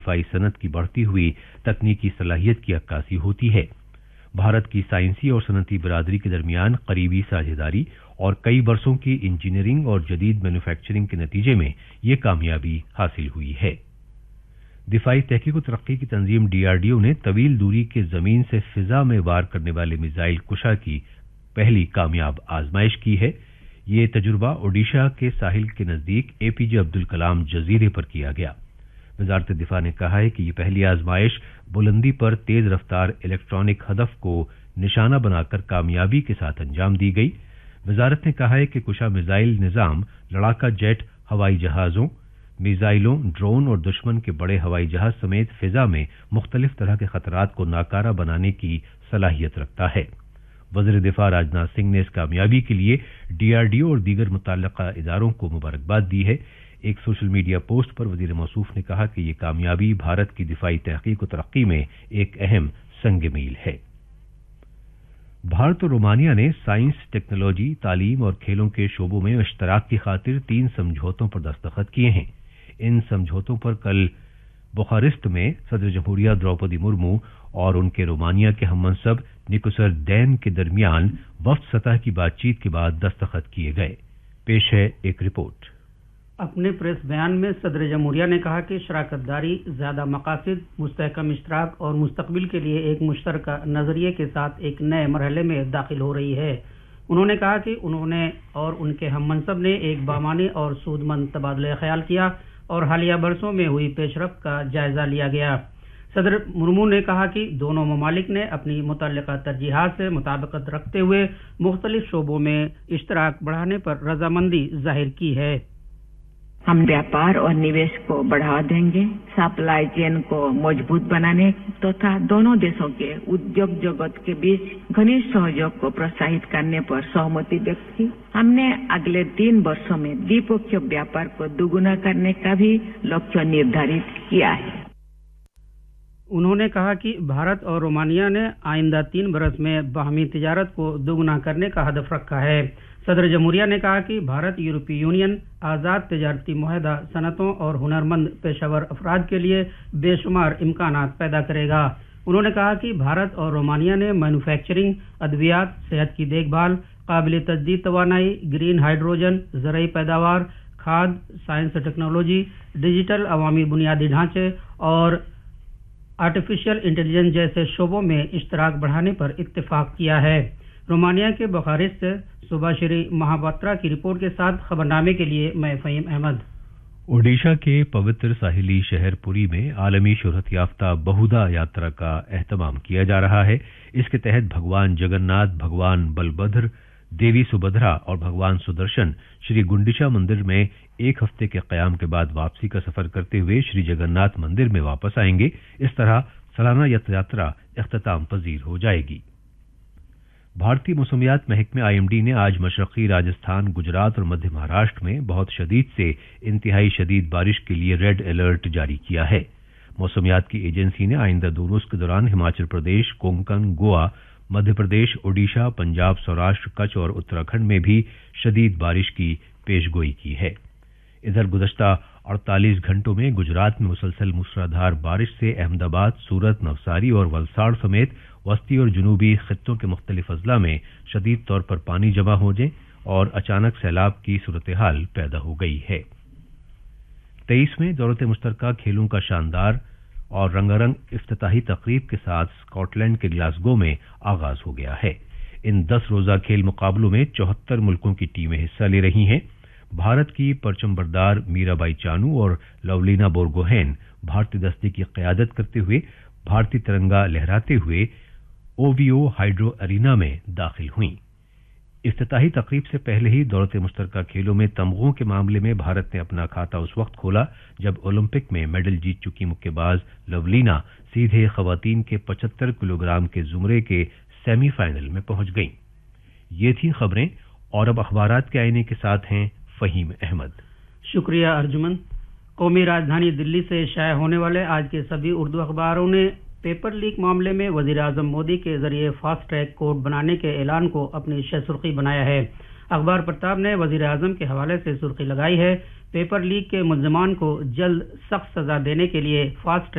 दफाई सनत की बढ़ती हुई तकनीकी सलाहियत की अक्कासी होती है। भारत की साइंसी और सनती बिरादरी के दरमियान करीबी साझेदारी और कई बरसों की इंजीनियरिंग और जदीद मैन्युफैक्चरिंग के नतीजे में ये कामयाबी हासिल हुई है। दिफाई तहकीक और तरक्की की तंजीम डीआरडीओ ने तवील दूरी के जमीन से फिजा में वार करने वाले मिसाइल कुशा की पहली कामयाब आजमाइश की है। ये तजुर्बा ओडिशा के साहिल के नजदीक एपीजे अब्दुल कलाम जजीरे पर किया गया। वजारत दिफा ने कहा है कि यह पहली आजमाइश बुलंदी पर तेज रफ्तार इलेक्ट्रॉनिक हदफ को निशाना बनाकर कामयाबी के साथ अंजाम दी गई। वजारत ने कहा है कि कुशा मिसाइल निजाम लड़ाका जेट हवाई जहाजों, मिसाइलों, ड्रोन और दुश्मन के बड़े हवाई जहाज समेत फिजा में मुख्तलिफ तरह के खतरात को नाकारा बनाने की सलाहियत रखता है। वज़ीर दिफा राजनाथ सिंह ने इस कामयाबी के लिए डीआरडीओ और दीगर मुतल्लिका इदारों को मुबारकबाद दी है। एक सोशल मीडिया पोस्ट पर वज़ीर मौसूफ ने कहा कि यह कामयाबी भारत की दिफाई तहकीक और तरक्की में एक अहम संग मील है। भारत और रोमानिया ने साइंस, टेक्नोलॉजी, तालीम और खेलों के शोबों में इश्तराक की खातिर 3 समझौतों पर दस्तखत किए हैं। इन समझौतों पर कल बुखारेस्ट में सदर जमहूरिया द्रौपदी मुर्मू और उनके रोमानिया के हममनसब निकोसर दैन के दरमियान वफ्द सतह की बातचीत के बाद दस्तखत किए गए। पेश है एक रिपोर्ट। अपने प्रेस बयान में सदर जमहूरिया ने कहा कि शराकतदारी ज्यादा मकासद, मुस्तहकम इश्तराक और मुस्तकबिल के लिए एक मुश्तरका नजरिए के साथ एक नए मरहले में दाखिल हो रही है। उन्होंने कहा कि उन्होंने और उनके हममनसब ने एक बामानी और सूदमंद तबादला ख्याल किया और हालिया बरसों में हुई पेशरफ्त का जायजा लिया गया। सदर मुर्मू ने कहा कि दोनों ममालिक ने अपनी मुतल्लिका तरजीहात से मुताबिकत रखते हुए मुख्तलिफ शोबों में इश्तराक बढ़ाने पर रजामंदी जाहिर की है। हम व्यापार और निवेश को बढ़ावा देंगे, सप्लाई चेन को मजबूत बनाने तथा दोनों देशों के उद्योग जगत के बीच घनिष्ठ सहयोग को प्रोत्साहित करने पर सहमति व्यक्त की। हमने अगले 3 वर्षों में द्विपक्षीय व्यापार को दोगुना करने का भी लक्ष्य निर्धारित किया है। उन्होंने कहा कि भारत और रोमानिया ने आइंदा 3 बरस में बाहमी तिजारत को दोगुना करने का हदफ रखा है। सदर जमहूरिया ने कहा कि भारत यूरोपीय यूनियन आज़ाद तिजारती मुआहदा सनतों और हुनरमंद पेशावर अफराद के लिए बेशुमार इम्कानात पैदा करेगा। उन्होंने कहा कि भारत और रोमानिया ने मैन्युफैक्चरिंग, अद्वियात, सेहत की देखभाल, काबिल तजदीद तवानाई, ग्रीन हाइड्रोजन, ज़रई पैदावार, खाद, साइंस टेक्नोलॉजी, डिजिटल अवामी बुनियादी ढांचे और आर्टिफिशियल इंटेलिजेंस जैसे शोबों में इश्तराक बढ़ाने पर इत्तेफाक किया है। रोमानिया के बुखारेस्ट से सुभाश्री महापात्रा की रिपोर्ट के साथ खबरनामे के लिए मैं फ़हीम अहमद। ओडिशा के पवित्र साहिली शहर पुरी में आलमी शोहरत याफ्ता बहुधा यात्रा का एहतमाम किया जा रहा है। इसके तहत भगवान जगन्नाथ, भगवान बलभद्र, देवी सुभद्रा और भगवान सुदर्शन श्री गुंडिचा मंदिर में 1 हफ्ते के क़याम के बाद वापसी का सफर करते हुए श्री जगन्नाथ मंदिर में वापस आएंगे। इस तरह सालाना यात्रा इख्तिताम पजीर हो जाएगी। भारतीय मौसमियात महकमे आईएमडी ने आज मशरक़ी राजस्थान, गुजरात और मध्य महाराष्ट्र में बहुत शदीद से इंतहाई शदीद बारिश के लिए रेड अलर्ट जारी किया है। मौसमियात की एजेंसी ने आइंदा 2 रोज के दौरान हिमाचल प्रदेश, कोंकण, गोवा, मध्य प्रदेश, ओडिशा, पंजाब, सौराष्ट्र, कच्छ और उत्तराखंड में भी शदीद बारिश की पेशगोई की है। इधर गुज़श्ता 48 घंटों में गुजरात में मुसलसल मूसलाधार बारिश से अहमदाबाद, सूरत, नवसारी और वलसाड़ समेत वस्ती और जुनूबी खित्तों के मुख्तलिफ अजला में शदीद तौर पर पानी जमा होने और अचानक सैलाब की सूरत हाल पैदा हो गई है। 23वें दौलत मुश्तरका खेलों का शानदार और रंगारंग इफ्तिताही तकरीब के साथ स्कॉटलैंड के ग्लासगो में आगाज हो गया है। इन 10 रोजा खेल मुकाबलों में 74 मुल्कों की टीमें हिस्सा ले रही हैं। भारत की परचम बरदार मीराबाई चानू और लवलीना बोरगोहेन भारतीय दस्ते की क़यादत करते हुए भारतीय तिरंगा लहराते हुए ओवीओ हाइड्रो अरीना में दाखिल हुई। इफ्तिताही तकरीब से पहले ही दौलत मुश्तरका खेलों में तमगों के मामले में भारत ने अपना खाता उस वक्त खोला जब ओलंपिक में मेडल जीत चुकी मुक्केबाज लवलीना सीधे खवातीन के 75 किलोग्राम के जुमरे के सेमीफाइनल में पहुंच गईं। ये थी खबरें और अब अखबारात के आईने के साथ हैं फ़हीम अहमद। शुक्रिया अर्जुमन। कौमी राजधानी दिल्ली से शाया होने वाले आज के सभी उर्दू अखबारों ने पेपर लीक मामले में वजीर आजम मोदी के जरिए फास्ट ट्रैक कोर्ट बनाने के ऐलान को अपनी सुर्खी बनाया है। अखबार प्रताप ने वजीर आजम के हवाले से सुर्खी लगाई है, پیپر لیک کے ملزمان کو جلد سخت سزا دینے کے لیے فاسٹ